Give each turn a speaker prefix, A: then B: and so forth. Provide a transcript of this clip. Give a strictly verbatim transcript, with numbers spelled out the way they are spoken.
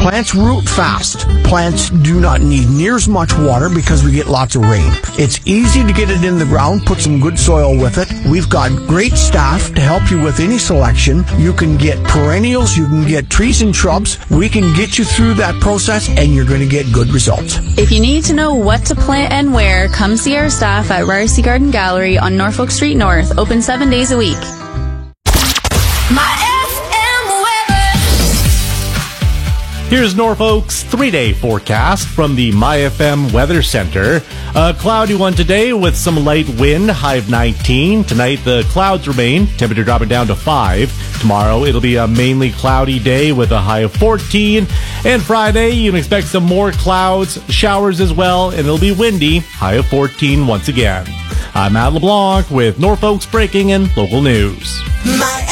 A: Plants root fast. Plants do not need near as much water because we get lots of rain. It's easy to get it in the ground, put some good soil with it. We've got great staff to help you with any selection. You can get perennials, you can get trees and shrubs. We can get you through that process and you're going to get good results.
B: If you need to know what to plant and where, come see our staff at Ryerson Garden Gallery on Norfolk Street North, open seven days a week.
C: My
D: Here's Norfolk's three-day forecast from the My F M Weather Center. A cloudy one today with some light wind, high of nineteen. Tonight, the clouds remain, temperature dropping down to five. Tomorrow, it'll be a mainly cloudy day with a high of fourteen. And Friday, you can expect some more clouds, showers as well, and it'll be windy, high of fourteen once again. I'm Matt LeBlanc with Norfolk's breaking and local news.
C: My